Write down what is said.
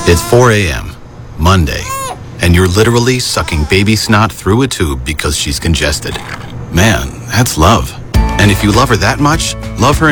It's 4 a.m., Monday, and you're literally sucking baby snot through a tube because she's congested. Man, that's love. And if you love her that much, love her